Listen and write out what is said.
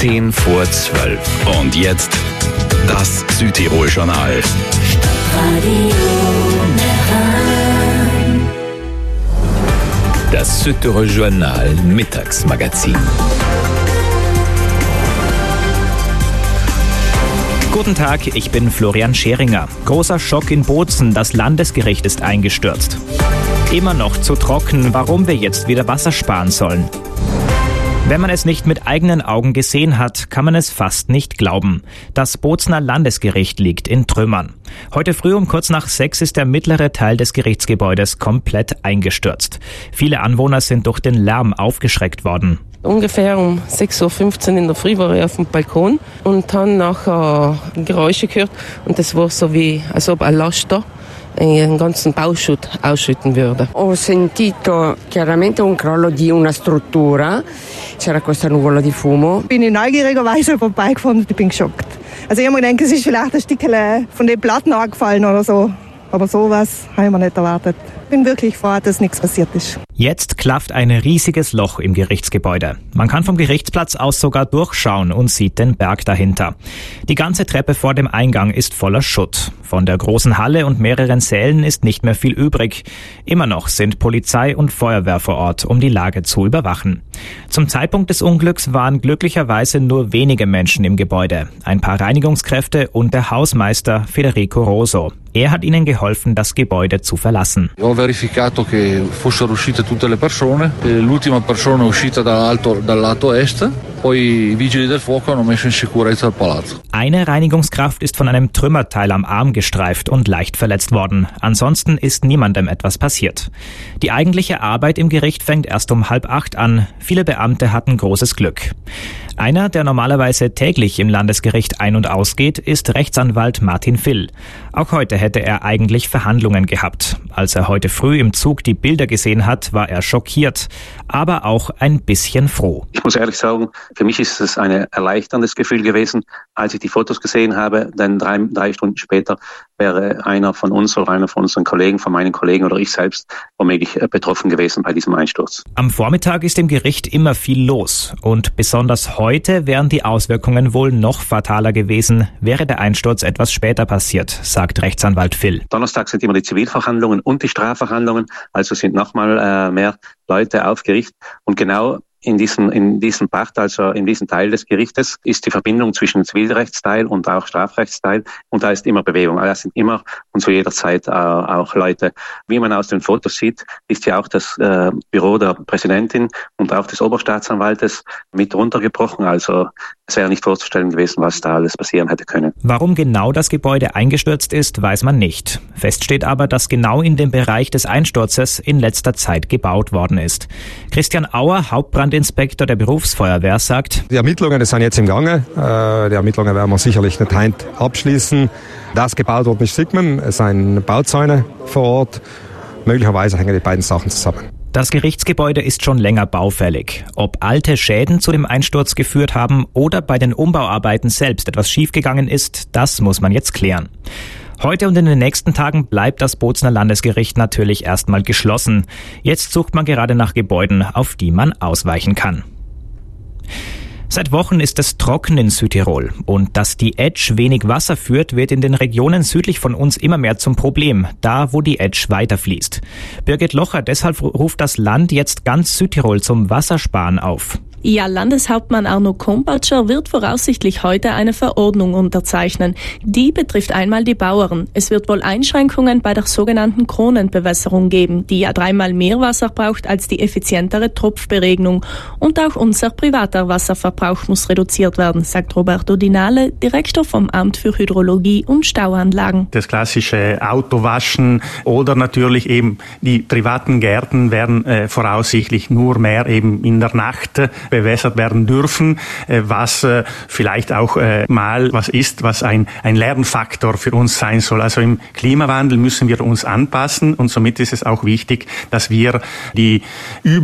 10 vor 12. Und jetzt das Südtirol-Journal. Das Südtirol-Journal Mittagsmagazin. Guten Tag, ich bin Florian Scheringer. Großer Schock in Bozen, das Landesgericht ist eingestürzt. Immer noch zu trocken, warum wir jetzt wieder Wasser sparen sollen. Wenn man es nicht mit eigenen Augen gesehen hat, kann man es fast nicht glauben. Das Bozener Landesgericht liegt in Trümmern. Heute früh um kurz nach 6 ist der mittlere Teil des Gerichtsgebäudes komplett eingestürzt. Viele Anwohner sind durch den Lärm aufgeschreckt worden. Ungefähr um 6.15 Uhr in der Früh war ich auf dem Balkon und habe nachher Geräusche gehört. Und das war so wie, als ob ein Laster einen ganzen Bauschutt ausschütten würde. Ho sentito chiaramente un crollo di una struttura, c'era questa nuvola di fumo. Bin ich neugierigerweise vorbeigefahren und ich bin geschockt. Also ich habe mir gedacht, es ist vielleicht ein Stückchen von den Platten angefallen oder so. Aber sowas habe ich mir nicht erwartet. Ich bin wirklich froh, dass nichts passiert ist. Jetzt klafft ein riesiges Loch im Gerichtsgebäude. Man kann vom Gerichtsplatz aus sogar durchschauen und sieht den Berg dahinter. Die ganze Treppe vor dem Eingang ist voller Schutt. Von der großen Halle und mehreren Sälen ist nicht mehr viel übrig. Immer noch sind Polizei und Feuerwehr vor Ort, um die Lage zu überwachen. Zum Zeitpunkt des Unglücks waren glücklicherweise nur wenige Menschen im Gebäude. Ein paar Reinigungskräfte und der Hausmeister Federico Roso. Er hat ihnen geholfen, das Gebäude zu verlassen. Ho verificato che fossero uscite tutte le persone. L'ultima persona è uscita dal lato est. Poi i vigili del fuoco hanno messo in sicurezza il palazzo. Eine Reinigungskraft ist von einem Trümmerteil am Arm gestreift und leicht verletzt worden. Ansonsten ist niemandem etwas passiert. Die eigentliche Arbeit im Gericht fängt erst um 7:30 an. Viele Beamte hatten großes Glück. Einer, der normalerweise täglich im Landesgericht ein- und ausgeht, ist Rechtsanwalt Martin Vill. Auch heute hätte er eigentlich Verhandlungen gehabt. Als er heute früh im Zug die Bilder gesehen hat, war er schockiert, aber auch ein bisschen froh. Ich muss ehrlich sagen, für mich ist es ein erleichterndes Gefühl gewesen, als ich die Fotos gesehen habe, denn drei Stunden später wäre einer von uns oder einer von unseren Kollegen, von meinen Kollegen oder ich selbst womöglich betroffen gewesen bei diesem Einsturz. Am Vormittag ist im Gericht immer viel los und besonders heute wären die Auswirkungen wohl noch fataler gewesen, wäre der Einsturz etwas später passiert, sagt Rechtsanwalt Vill. Donnerstag sind immer die Zivilverhandlungen und die Strafverhandlungen, also sind nochmal mehr Leute auf Gericht und genau in diesem Part, also in diesem Teil des Gerichtes, ist die Verbindung zwischen Zivilrechtsteil und auch Strafrechtsteil und da ist immer Bewegung. Da sind immer und zu jeder Zeit auch Leute. Wie man aus den Fotos sieht, ist ja auch das Büro der Präsidentin und auch des Oberstaatsanwaltes mit runtergebrochen. Also es wäre nicht vorzustellen gewesen, was da alles passieren hätte können. Warum genau das Gebäude eingestürzt ist, weiß man nicht. Fest steht aber, dass genau in dem Bereich des Einsturzes in letzter Zeit gebaut worden ist. Christian Auer, Hauptbrandinspektor der Berufsfeuerwehr, sagt: Die Ermittlungen sind jetzt im Gange. Die Ermittlungen werden wir sicherlich nicht heute abschließen. Das gebaut worden ist, sieht man. Es sind Bauzäune vor Ort. Möglicherweise hängen die beiden Sachen zusammen. Das Gerichtsgebäude ist schon länger baufällig. Ob alte Schäden zu dem Einsturz geführt haben oder bei den Umbauarbeiten selbst etwas schiefgegangen ist, das muss man jetzt klären. Heute und in den nächsten Tagen bleibt das Bozener Landesgericht natürlich erstmal geschlossen. Jetzt sucht man gerade nach Gebäuden, auf die man ausweichen kann. Seit Wochen ist es trocken in Südtirol und dass die Etsch wenig Wasser führt, wird in den Regionen südlich von uns immer mehr zum Problem, da wo die Etsch weiterfließt. Birgit Locher, deshalb ruft das Land jetzt ganz Südtirol zum Wassersparen auf. Ja, Landeshauptmann Arno Kompatscher wird voraussichtlich heute eine Verordnung unterzeichnen. Die betrifft einmal die Bauern. Es wird wohl Einschränkungen bei der sogenannten Kronenbewässerung geben, die ja 3-mal mehr Wasser braucht als die effizientere Tropfberegnung. Und auch unser privater Wasserverbrauch muss reduziert werden, sagt Roberto Dinale, Direktor vom Amt für Hydrologie und Stauanlagen. Das klassische Autowaschen oder natürlich eben die privaten Gärten werden voraussichtlich nur mehr eben in der Nacht bewässert werden dürfen, was vielleicht auch mal was ist, was ein Lernfaktor für uns sein soll. Also im Klimawandel müssen wir uns anpassen und somit ist es auch wichtig, dass wir die